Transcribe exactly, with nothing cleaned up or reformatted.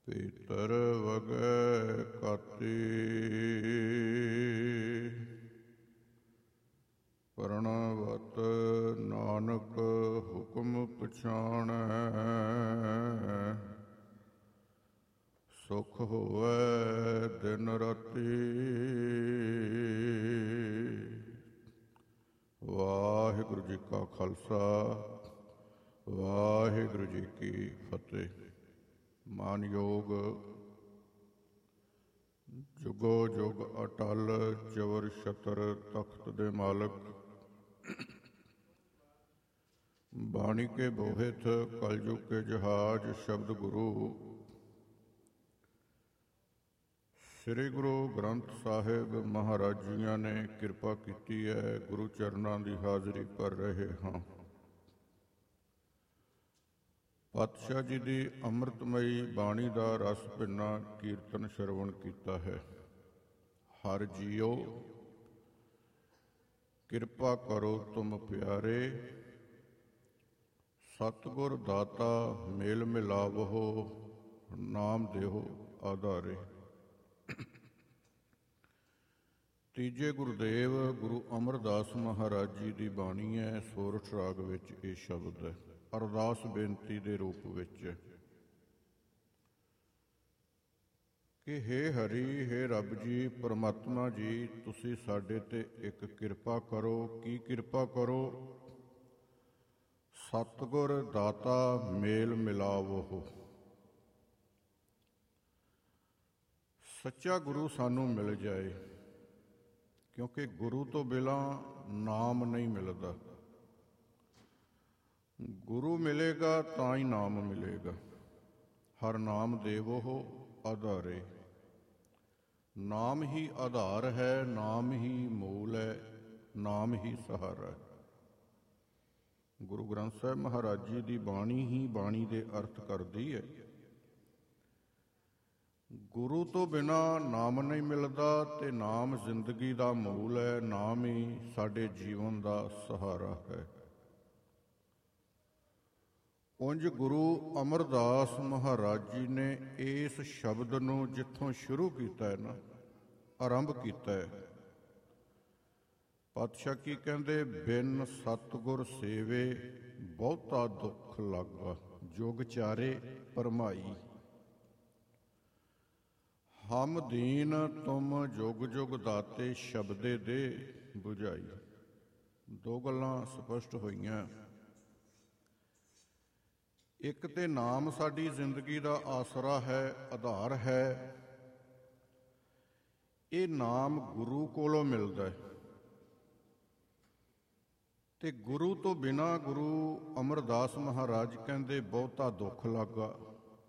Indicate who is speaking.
Speaker 1: ਭੀਤਰ ਵਗੈ ਕਾਤੀ ਪਰਣਵਤ ਨਾਨਕ ਹੁਕਮ ਪਛਾਣੈ। ਸੁਖ ਹੋਵੈ ਦਿਨ ਰਾਤੀ ਵਾਹਿਗੁਰੂ ਜੀ ਕਾ ਖਾਲਸਾ ਵਾਹਿਗੁਰੂ ਜੀ ਕੀ ਫਤਿਹ। ਮਾਨਯੋਗ ਜੁਗੋ ਜੁਗ ਅਟਲ ਚਵਰ ਛਤਰ ਤਖਤ ਦੇ ਮਾਲਕ ਬਾਣੀ ਕੇ ਬੋਹਿਤ ਕਲਯੁਗ ਕੇ ਜਹਾਜ ਸ਼ਬਦ ਗੁਰੂ ਸ੍ਰੀ ਗੁਰੂ ਗ੍ਰੰਥ ਸਾਹਿਬ ਮਹਾਰਾਜ ਜੀਆਂ ਨੇ ਕਿਰਪਾ ਕੀਤੀ ਹੈ। ਗੁਰੂ ਚਰਨਾਂ ਦੀ ਹਾਜ਼ਰੀ ਭਰ ਰਹੇ ਹਾਂ। ਪਾਤਸ਼ਾਹ ਜੀ ਦੀ ਅੰਮ੍ਰਿਤਮਈ ਬਾਣੀ ਦਾ ਰਸ ਭਿੰਨਾ ਕੀਰਤਨ ਸ਼ਰਵਣ ਕੀਤਾ ਹੈ। ਹਰ ਜੀਓ ਕਿਰਪਾ ਕਰੋ ਤੁਮ ਪਿਆਰੇ, ਸਤਿਗੁਰ ਦਾਤਾ ਮੇਲ ਮਿਲਾਵੋ, ਨਾਮ ਦੇਹੋ ਆਧਾਰੇ। ਤੀਜੇ ਗੁਰਦੇਵ ਗੁਰੂ ਅਮਰਦਾਸ ਮਹਾਰਾਜ ਜੀ ਦੀ ਬਾਣੀ ਹੈ। ਸੋਰਠ ਰਾਗ ਵਿੱਚ ਇਹ ਸ਼ਬਦ ਹੈ, ਅਰਦਾਸ ਬੇਨਤੀ ਦੇ ਰੂਪ ਵਿੱਚ ਕਿ ਹੇ ਹਰੀ, ਹੇ ਰੱਬ ਜੀ, ਪਰਮਾਤਮਾ ਜੀ, ਤੁਸੀਂ ਸਾਡੇ ਤੇ ਇੱਕ ਕਿਰਪਾ ਕਰੋ। ਕੀ ਕਿਰਪਾ ਕਰੋ? ਸਤਿਗੁਰ ਦਾਤਾ ਮੇਲ ਮਿਲਾਵੋ। ਸੱਚਾ ਗੁਰੂ ਸਾਨੂੰ ਮਿਲ ਜਾਏ, ਕਿਉਂਕਿ ਗੁਰੂ ਤੋਂ ਬਿਨਾਂ ਨਾਮ ਨਹੀਂ ਮਿਲਦਾ। ਗੁਰੂ ਮਿਲੇਗਾ ਤਾਂ ਹੀ ਨਾਮ ਮਿਲੇਗਾ। ਹਰ ਨਾਮ ਦੇਵੋ ਆਧਾਰੇ। ਨਾਮ ਹੀ ਆਧਾਰ ਹੈ, ਨਾਮ ਹੀ ਮੂਲ ਹੈ, ਨਾਮ ਹੀ ਸਹਾਰਾ ਹੈ। ਗੁਰੂ ਗ੍ਰੰਥ ਸਾਹਿਬ ਮਹਾਰਾਜ ਜੀ ਦੀ ਬਾਣੀ ਹੀ ਬਾਣੀ ਦੇ ਅਰਥ ਕਰਦੀ ਹੈ। ਗੁਰੂ ਤੋਂ ਬਿਨਾਂ ਨਾਮ ਨਹੀਂ ਮਿਲਦਾ ਤੇ ਨਾਮ ਜ਼ਿੰਦਗੀ ਦਾ ਮੂਲ ਹੈ। ਨਾਮ ਹੀ ਸਾਡੇ ਜੀਵਨ ਦਾ ਸਹਾਰਾ ਹੈ। ਉਂਝ ਗੁਰੂ ਅਮਰਦਾਸ ਮਹਾਰਾਜ ਜੀ ਨੇ ਇਸ ਸ਼ਬਦ ਨੂੰ ਜਿੱਥੋਂ ਸ਼ੁਰੂ ਕੀਤਾ ਹੈ ਨਾ, ਆਰੰਭ ਕੀਤਾ ਹੈ, ਪਾਤਸ਼ਾਹ ਕੀ ਕਹਿੰਦੇ? ਬਿਨ ਸਤਿਗੁਰ ਸੇਵੇ ਬਹੁਤਾ ਦੁੱਖ ਲਾਗਾ, ਜੁਗ ਚਾਰੇ ਭਰਮਾਈ। ਹਮ ਦੀਨ ਤੁਮ ਜੁਗ ਜੁਗ ਦਾਤੇ, ਸ਼ਬਦੇ ਦੇ ਬੁਝਾਈ। ਦੋ ਗੱਲਾਂ ਸਪਸ਼ਟ ਹੋਈਆਂ। ਇੱਕ ਤੇ ਨਾਮ ਸਾਡੀ ਜ਼ਿੰਦਗੀ ਦਾ ਆਸਰਾ ਹੈ, ਆਧਾਰ ਹੈ। ਇਹ ਨਾਮ ਗੁਰੂ ਕੋਲੋਂ ਮਿਲਦਾ ਹੈ ਤੇ ਗੁਰੂ ਤੋਂ ਬਿਨਾਂ, ਗੁਰੂ ਅਮਰਦਾਸ ਮਹਾਰਾਜ ਕਹਿੰਦੇ, ਬਹੁਤਾ ਦੁੱਖ ਲੱਗਾ।